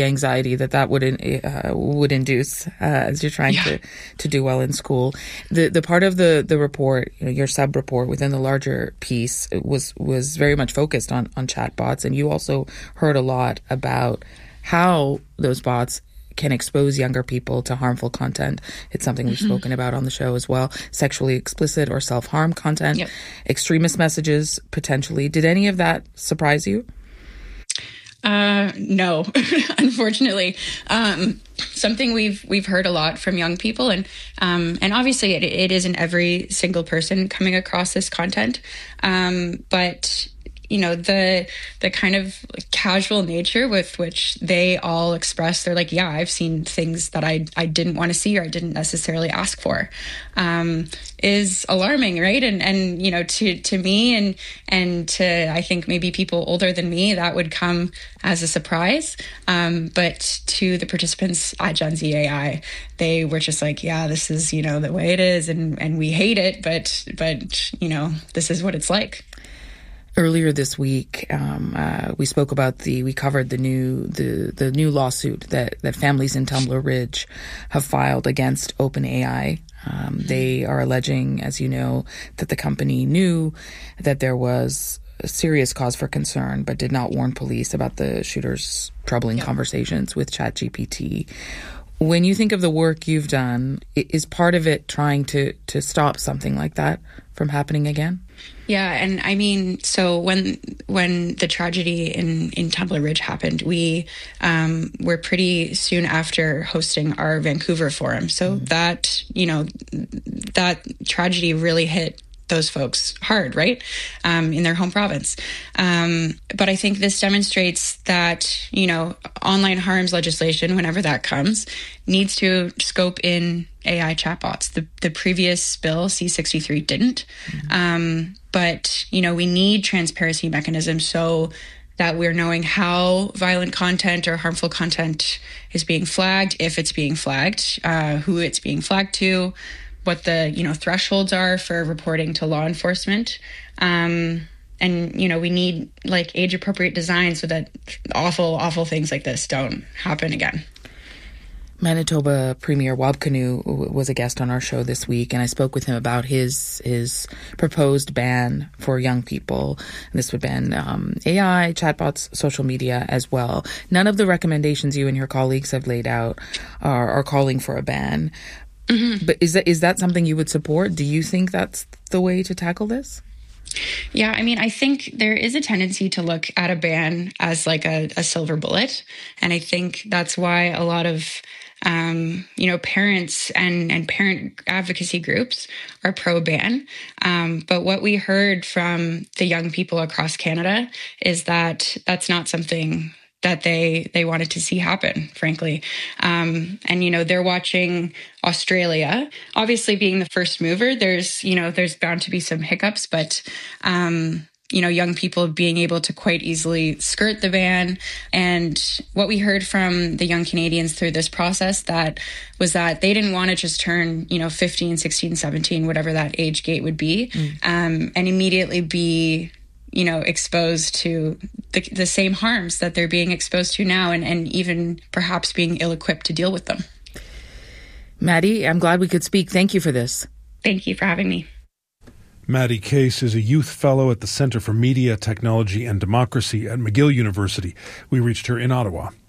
anxiety that would induce as you're trying to do well in school. The part of the report, your sub-report within the larger piece was very much focused on chatbots, and you also heard a lot about how those bots can expose younger people to harmful content. It's something we've spoken about on the show as well. Sexually explicit or self-harm content, extremist messages, potentially. Did any of that surprise you? No, unfortunately. Something we've heard a lot from young people, and obviously it isn't every single person coming across this content. But the kind of casual nature with which they all express, they're like, yeah, I've seen things that I didn't want to see or I didn't necessarily ask for, is alarming, right? And to me and to, I think, maybe people older than me, that would come as a surprise. But to the participants at Gen Z AI, they were just like, yeah, this is, the way it is, and we hate it, but this is what it's like. Earlier this week, we covered the new lawsuit that families in Tumbler Ridge have filed against OpenAI. They are alleging, as you know, that the company knew that there was a serious cause for concern, but did not warn police about the shooter's troubling conversations with ChatGPT. When you think of the work you've done, is part of it trying to stop something like that from happening again? Yeah, and I mean, so when the tragedy in Tumbler Ridge happened, we were pretty soon after hosting our Vancouver forum. So that tragedy really hit those folks hard, right? In their home province. But I think this demonstrates that, online harms legislation, whenever that comes, needs to scope in AI chatbots. The previous bill, C-63, didn't. But, we need transparency mechanisms so that we're knowing how violent content or harmful content is being flagged, if it's being flagged, who it's being flagged to, what the, thresholds are for reporting to law enforcement. And, we need age-appropriate design so that awful things like this don't happen again. Manitoba Premier Wabkanu was a guest on our show this week, and I spoke with him about his proposed ban for young people. And this would ban AI, chatbots, social media as well. None of the recommendations you and your colleagues have laid out are calling for a ban. But is that something you would support? Do you think that's the way to tackle this? Yeah, I mean, I think there is a tendency to look at a ban as like a silver bullet. And I think that's why a lot of parents and parent advocacy groups are pro-ban. But what we heard from the young people across Canada is that that's not something that they wanted to see happen, frankly. And, they're watching Australia. Obviously, being the first mover, there's bound to be some hiccups, but young people being able to quite easily skirt the ban. And what we heard from the young Canadians through this process was that they didn't want to just turn, 15, 16, 17, whatever that age gate would be, and immediately be, exposed to the same harms that they're being exposed to now, and even perhaps being ill-equipped to deal with them. Maddie, I'm glad we could speak. Thank you for this. Thank you for having me. Maddie Case is a youth fellow at the Centre for Media, Technology and Democracy at McGill University. We reached her in Ottawa.